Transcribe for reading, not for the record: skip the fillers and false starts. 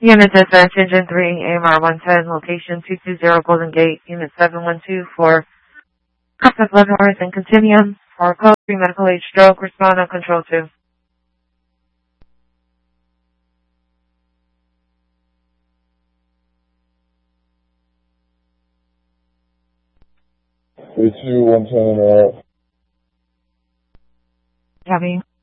Unit Dispatch Engine 3, AMR 110, location 220 Golden Gate, Unit 712 for contact blood noise and continuum for code 3 medical age stroke, respond on control 2. 32110 Copy.